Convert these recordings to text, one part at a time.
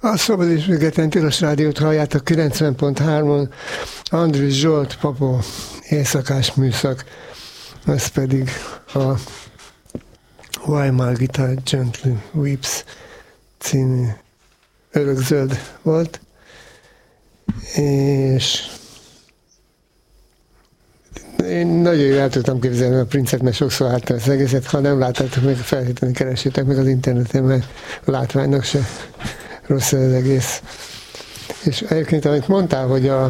A Szabad és Független Tilos Rádiót halljátok 90.3-on, Andris Zsolt, Papó, éjszakás műszak, ez pedig a Why My Guitar Gently Weeps című örökzöld volt, és én nagyon jól el tudtam képzelni a Princet, mert sokszor láttam az egészet, ha nem láttátok meg, feltétlenül keresétek meg az interneten, mert a látványnak se rossz az egész. És egyébként, amit mondtál,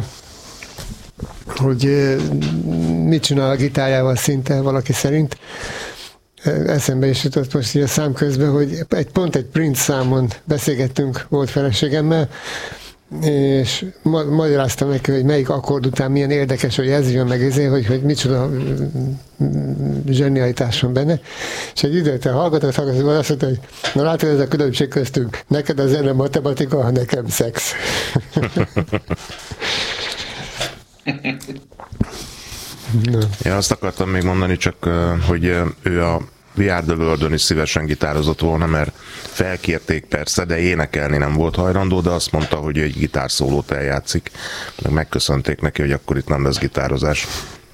hogy mit csinál a gitárjával szinte valaki szerint, eszembe is jutott most így a szám közben, hogy pont egy Prince számon beszélgettünk volt feleségemmel, és magyaráztam neki, hogy melyik akkord után milyen érdekes, hogy ez jön meg ezért, hogy micsoda zsenialitás van benne. És egy időt hallgatott, azt mondta, hogy na látod, ez a különbség köztünk, neked a zene matematika, nekem szex. Én azt akartam még mondani, csak hogy ő a We Are The World-ön is szívesen gitározott volna, mert felkérték persze, de énekelni nem volt hajlandó, de azt mondta, hogy egy gitárszólót eljátszik. Megköszönték neki, hogy akkor itt nem lesz gitározás.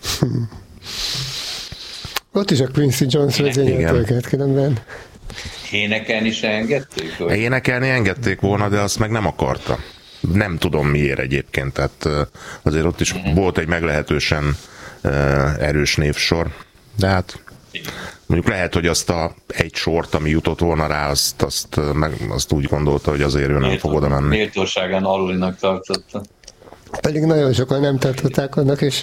Ott is a Quincy Jones vezényelt őket, különben. Énekelni se engedték? Vagy? Énekelni engedték volna, de azt meg nem akarta. Nem tudom miért egyébként, tehát azért ott is volt egy meglehetősen erős névsor, de hát mondjuk lehet, hogy azt egy sort, ami jutott volna rá, azt úgy gondolta, hogy azért ő nem fog oda menni. Méltóságán alulinak tartotta. Pedig nagyon sokan nem tartották annak, és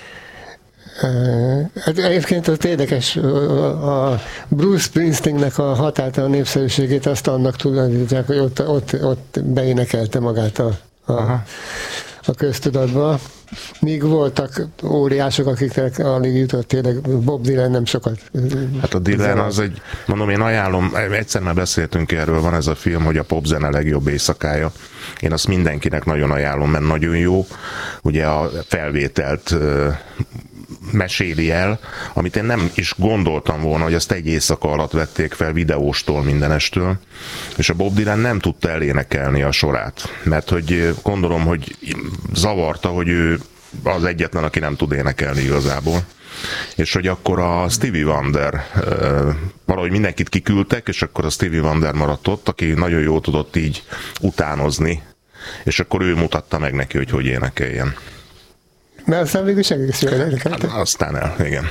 egyébként az érdekes, a Bruce Springsteennek a határtalan népszerűségét azt annak tulajdonítják, hogy ott beénekelte magát a köztudatba. Míg voltak óriások, akiknek alig jutott, tényleg Bob Dylan nem sokat. Hát a Dylan az egy, mondom, én ajánlom, egyszer már beszéltünk erről, van ez a film, hogy a popzene legjobb éjszakája. Én azt mindenkinek nagyon ajánlom, mert nagyon jó. Ugye a felvételt meséli el, amit én nem is gondoltam volna, hogy ezt egy éjszaka alatt vették fel videóstól, mindenestől, és a Bob Dylan nem tudta elénekelni a sorát, mert hogy gondolom, hogy zavarta, hogy ő az egyetlen, aki nem tud énekelni igazából. És hogy akkor a Stevie Wonder, valahogy mindenkit kiküldtek, és akkor a Stevie Wonder maradt ott, aki nagyon jól tudott így utánozni, és akkor ő mutatta meg neki, hogy énekeljen. Mert aztán végül is egész jól érdekelte. Aztán igen.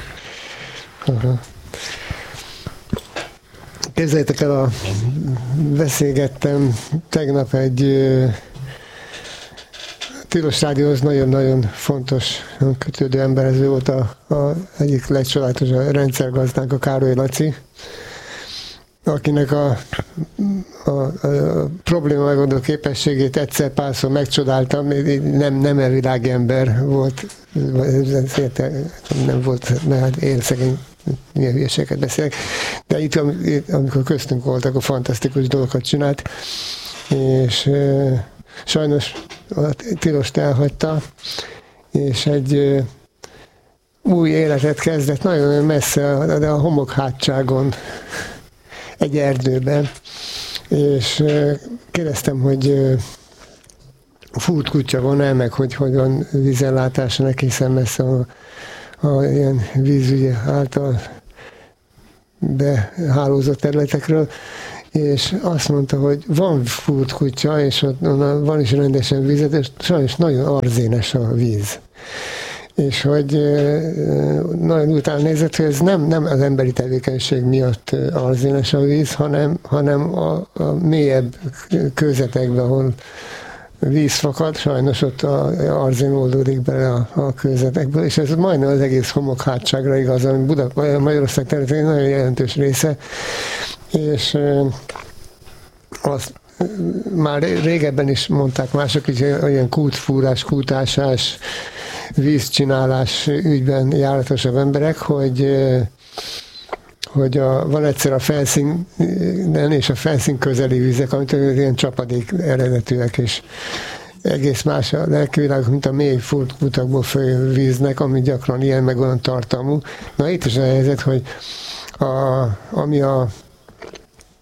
Képzeljétek el, beszélgettem tegnap egy Tilos Rádióhoz nagyon-nagyon fontos kötődő ember, ez volt egyik legcsodálatos a rendszergazdánk, a Károly Laci, akinek a probléma megoldó képességét egyszer párszor megcsodáltam, nem elvilági ember volt, nem volt, mert én szegény milyen hülyeséget beszélek, de itt, amikor köztünk voltak, akkor fantasztikus dolgokat csinált, és sajnos a Tilost elhagyta, és egy új életet kezdett nagyon messze, de a homokhátságon, egy erdőben, és kérdeztem, hogy fut kutya van el, meg hogy van vízellátása neki, hiszen messze a ilyen vízügyi által behálózott területekről, és azt mondta, hogy van fut kutya, és ott van is rendesen vízet, és sajnos nagyon arzénes a víz. És hogy nagyon utána nézett, hogy ez nem az emberi tevékenység miatt arzénes a víz, hanem a mélyebb kőzetekben, ahol víz fakad, sajnos ott arzén oldódik bele a kőzetekből, és ez majdnem az egész homokhátságra igaz, ami Magyarország területén nagyon jelentős része, és azt már régebben is mondták mások, hogy olyan kútfúrás, kútásás, vízcsinálás ügyben járatosabb emberek, hogy van egyszer a felszínen és a felszín közeli vizek, amit ilyen csapadék eredetűek, és egész más a lelkivilágok, mint a mély kutakból följövő víznek, ami gyakran ilyen meg olyan tartalmú. Na itt is a helyzet, hogy ami a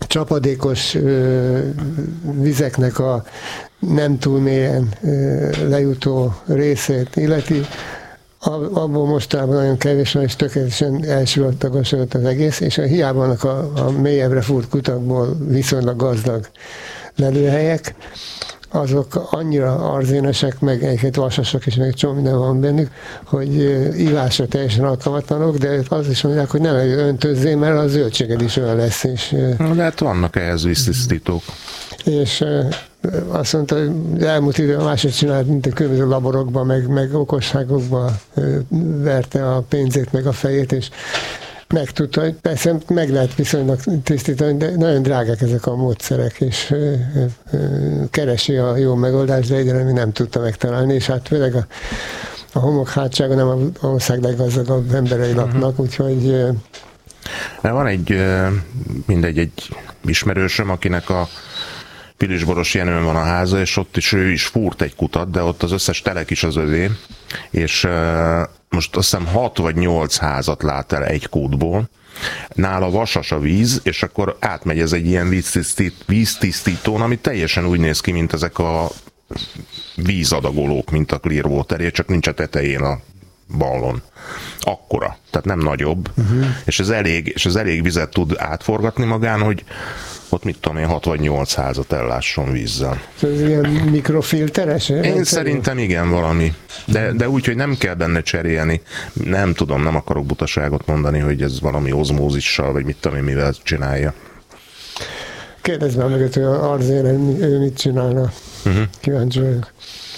csapadékos vizeknek a nem túl mélyen lejutó részét illeti, abból mostanában nagyon kevés van, és tökéletesen elsivatagosodott az egész, és hiába vannak a mélyebbre fúrt kutakból viszonylag gazdag lelőhelyek, azok annyira arzénesek, meg egyébként vasasak, és meg csomó minden van bennük, hogy ivásra teljesen alkalmatlanok, de az is mondják, hogy nem öntözzé, mert a zöldséged is olyan lesz. És, de hát vannak ehhez víztisztítók. És azt mondta, hogy elmúlt időben máshogy csinált, mint a különböző laborokban, meg okosságokban verte a pénzét, meg a fejét, és megtudta, hogy persze meg lehet viszonylag tisztítani, de nagyon drágák ezek a módszerek, és keresi a jó megoldást, de egyre nem tudta megtalálni, és hát főleg a homok hátsága nem az ország leggazdagabb emberei laknak, úgyhogy... Van egy ismerősöm, akinek a Pilisboros Jenőn van a háza, és ott is ő is fúrt egy kutat, de ott az összes telek is az övé, és most azt hiszem 6 vagy 8 házat lát el egy kútból. Nála vasas a víz, és akkor átmegy ez egy ilyen víztisztítón, ami teljesen úgy néz ki, mint ezek a vízadagolók, mint a Clearwater, csak nincs a tetején a ballon. Akkora, tehát nem nagyobb, és ez elég vizet tud átforgatni magán, hogy ott mit tudom én, 6 vagy 8 házat ellásson vízzel. Ez ilyen mikrofilteres? Én szerintem igen, valami. De úgy, hogy nem kell benne cserélni. Nem tudom, nem akarok butaságot mondani, hogy ez valami ozmózissal, vagy mit tudom én, mivel csinálja. Kérdezd már meg, hogy Arzén ő mit csinálna. Kíváncsi vagyok.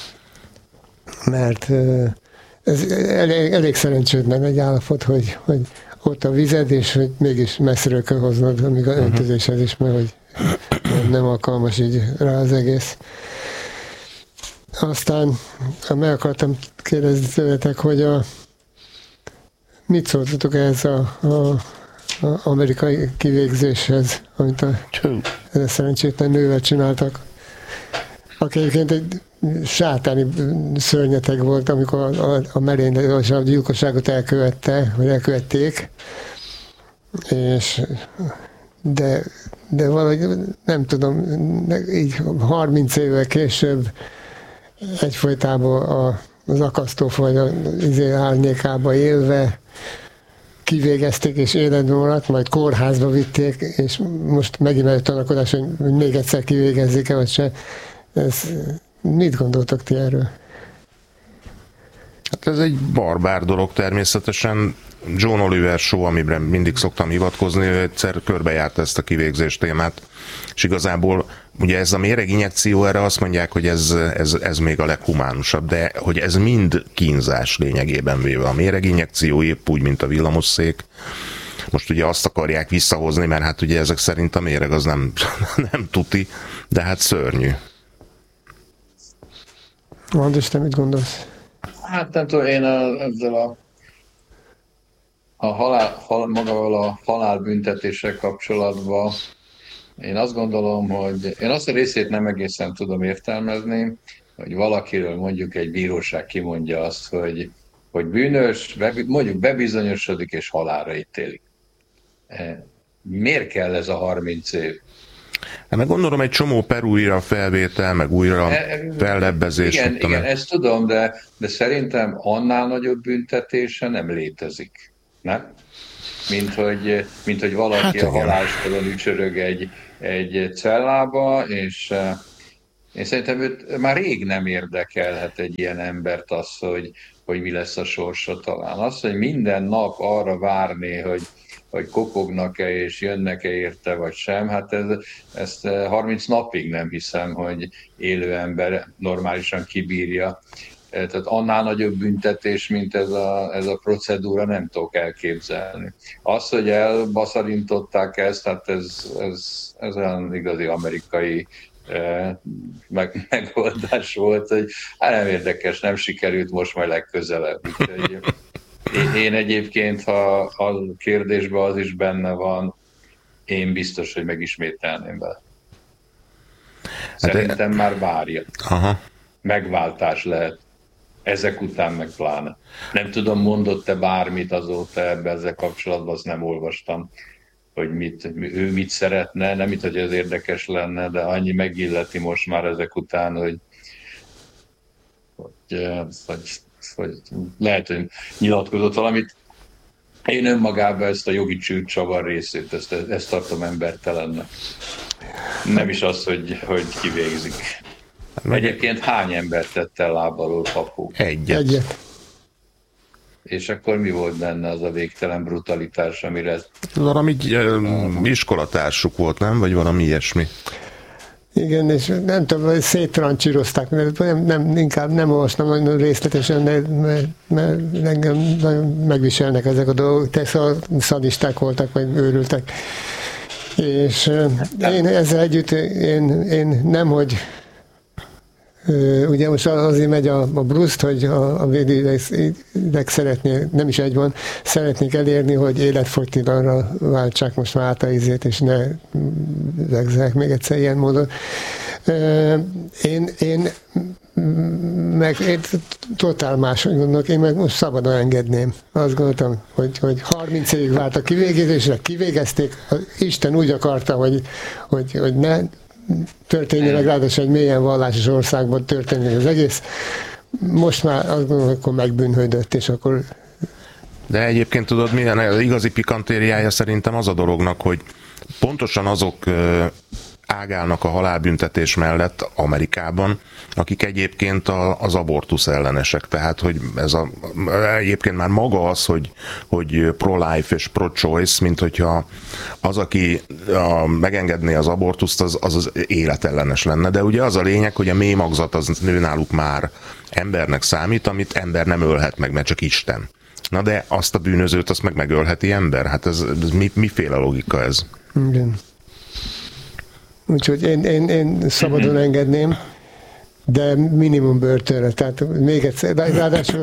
Mert ez elég szerencsétlen egy állapot, hogy ott a vized, és hogy mégis messziről kell hoznod, amíg a öntözéshez is, mert hogy nem alkalmas így rá az egész. Aztán meg akartam kérdezni tőletek, hogy mit szóltatok ehhez a amerikai kivégzéshez, amit ez a szerencsétlen nővel csináltak, aki egyébként egy sátáni szörnyeteg volt, amikor a merényletet, a gyilkosságot elkövették, és de valahogy nem tudom, így 30 évvel később egyfolytában az akasztófaj árnyékába élve kivégezték, és életben maradt, majd kórházba vitték, és most megint egy tanakodás, hogy még egyszer kivégezzék-e, vagy se. Mit gondoltak ti erről? Hát ez egy barbár dolog természetesen. John Oliver Show, amire mindig szoktam hivatkozni, ő egyszer körbejárta ezt a kivégzés témát, és igazából ugye ez a méreginjekció, erre azt mondják, hogy ez még a leghumánusabb, de hogy ez mind kínzás lényegében véve. A méreginjekció épp úgy, mint a villamosszék. Most ugye azt akarják visszahozni, mert hát ugye ezek szerint a méreg az nem tuti, de hát szörnyű. András, te mit gondolsz? Hát nem tudom, én ezzel magával a halálbüntetéssel kapcsolatban én azt gondolom, hogy én azt a részét nem egészen tudom értelmezni, hogy valakiről mondjuk egy bíróság kimondja azt, hogy bűnös, mondjuk bebizonyosodik és halálra ítélik. Miért kell ez a 30 év? Hát meg gondolom egy csomó per újra felvétel, meg újra fellebbezés. Igen, ezt tudom, de szerintem annál nagyobb büntetése nem létezik. Nem? Mint hogy valaki hát a halálstalan ücsörög egy cellába, és én szerintem őt már rég nem érdekelhet egy ilyen embert az, hogy mi lesz a sorsa talán. Az, hogy minden nap arra várni, hogy kopognak-e és jönnek-e érte, vagy sem, hát ezt 30 napig nem hiszem, hogy élő ember normálisan kibírja. Tehát annál nagyobb büntetés, mint ez a procedúra, nem tudok elképzelni. Az, hogy elbaszarintották ezt, hát ez olyan igazi amerikai megoldás volt, hogy hát nem érdekes, nem sikerült, most majd legközelebb. Úgyhogy én egyébként, ha a kérdésben az is benne van, én biztos, hogy megismételném vele. Szerintem már várja. Aha. Megváltás lehet. Ezek után meg pláne. Nem tudom, mondott-e bármit azóta ezzel kapcsolatban, azt nem olvastam. ő mit szeretne, nem mint hogy ez érdekes lenne, de annyi megilleti most már ezek után, hogy lehet, hogy nyilatkozott valamit. Én önmagában ezt a jogi csűrcsavar részét, ezt tartom embertelennek. Nem is az, hogy kivégzik. Egyébként hány embert tett el láb alól Papó? Egyet. És akkor mi volt benne az a végtelen brutalitás, amire... Valami iskolatársuk volt, nem? Vagy valami ilyesmi. Igen, és nem tudom, hogy széttrancsírozták, inkább nem olvastam nagyon részletesen, mert engem nagyon megviselnek ezek a dolgok, szadisták voltak, vagy őrültek. És én ezzel együtt, én nemhogy ugye most azért megy a Bruce-t, hogy a védőideg szeretné, nem is egy van, szeretnék elérni, hogy életfogytiglanra váltsák most már át a izét, és ne zegzek még egyszer ilyen módon. Én totál máshogy gondolok, én meg most szabadon engedném. Azt gondoltam, hogy 30 évig várt a kivégzésre, kivégezték, Isten úgy akarta, hogy ne történjen meg, ráadásul egy mélyen vallásos országban történik az egész. Most már azt gondolom, hogy akkor megbűnhődött, és akkor... De egyébként tudod, milyen igazi pikantériája szerintem az a dolognak, hogy pontosan azok ágálnak a halálbüntetés mellett Amerikában, akik egyébként az abortusz ellenesek. Tehát, hogy egyébként már maga az, hogy pro-life és pro-choice, mint hogyha az, aki megengedné az abortuszt, az életellenes lenne. De ugye az a lényeg, hogy a mély magzat az náluk már embernek számít, amit ember nem ölhet meg, mert csak Isten. Na de azt a bűnözőt, azt megölheti ember? Hát ez miféle logika ez? Igen. Úgyhogy én szabadon engedném, de minimum börtönre. Tehát még egyszer, ráadásul,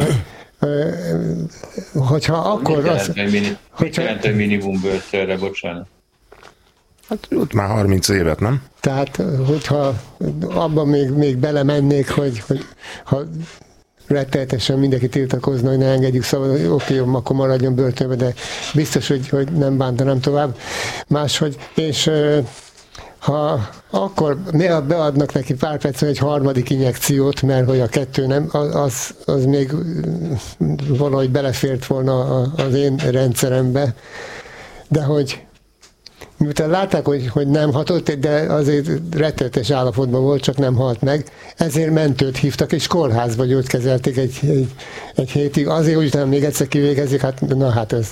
hogyha akkor... Mit jelent, hogy minimum börtönre, bocsánat? Hát ott már 30 évet, nem? Tehát, hogyha abban még belemennék, hogy ha rettenetesen mindenki tiltakozna, hogy ne engedjük szabadon, oké, akkor maradjon börtönbe, de biztos, hogy nem bántanám tovább. Máshogy, és... ha akkor beadnak neki pár percen egy harmadik injekciót, mert hogy a kettő nem, az még valahogy belefért volna az én rendszerembe, de hogy miután látták, hogy nem hatott, de azért rettenetes állapotban volt, csak nem halt meg, ezért mentőt hívtak, és kórházba gyógykezelték egy hétig. Azért, hogy utána még egyszer kivégezik, hát ez.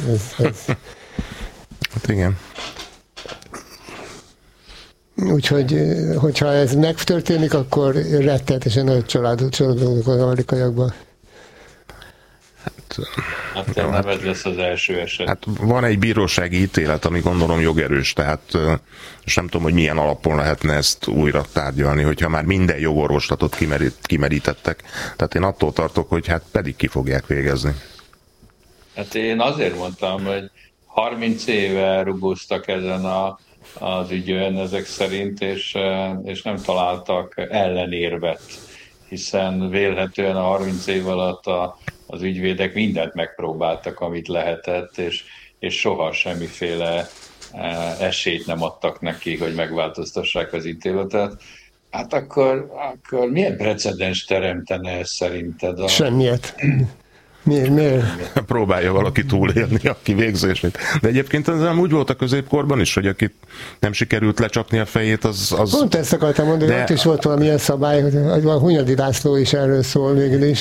Hát igen. Úgyhogy, hogyha ez megtörténik, akkor rettenetesen nagy csalódunk az amerikaiakban. Hát nem ez lesz az első eset. Hát van egy bírósági ítélet, ami gondolom jogerős, tehát és nem tudom, hogy milyen alapon lehetne ezt újra tárgyalni, hogyha már minden jogorvoslatot kimerítettek. Tehát én attól tartok, hogy hát pedig ki fogják végezni. Hát én azért mondtam, hogy 30 éve rugóztak ezen az ügyön ezek szerint, és nem találtak ellenérvet, hiszen vélhetően a 30 év alatt az ügyvédek mindent megpróbáltak, amit lehetett, és soha semmiféle esélyt nem adtak neki, hogy megváltoztassák az ítéletet. Hát akkor milyen precedens teremtene ez szerinted? Semmiet. Miért? Próbálja valaki túlélni a kivégzését. De egyébként ez nem úgy volt a középkorban is, hogy akit nem sikerült lecsapni a fejét, az... Pont ezt akartam mondani, hogy ott is volt valamilyen szabály, hogy a Hunyadi László is erről szól végül is.